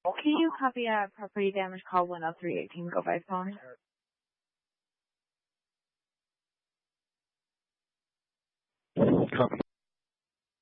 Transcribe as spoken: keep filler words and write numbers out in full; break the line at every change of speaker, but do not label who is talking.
Can you copy a property damage call one oh three eighteen go by phone?
Copy.